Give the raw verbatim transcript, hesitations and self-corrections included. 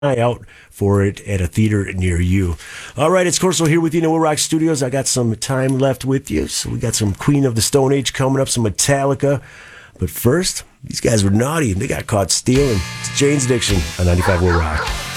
eye out for it at a theater near you. All right, it's Corso here with you in the Will Rock Studios. I got some time left with you, so we got some Queen of the Stone Age coming up, some Metallica. But first, these guys were naughty and they got caught stealing. It's Jane's Addiction on ninety-five Will Rock.